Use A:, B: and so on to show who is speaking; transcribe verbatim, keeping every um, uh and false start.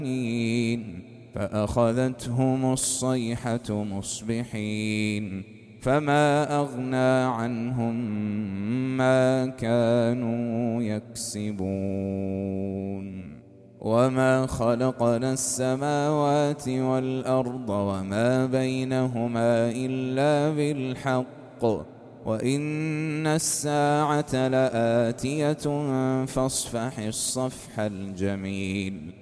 A: فأخذتهم الصيحة مصبحين فما أغنى عنهم ما كانوا يكسبون وما خلقنا السماوات والأرض وما بينهما إلا بالحق وإن الساعة لآتية فاصفح الصفح الجميل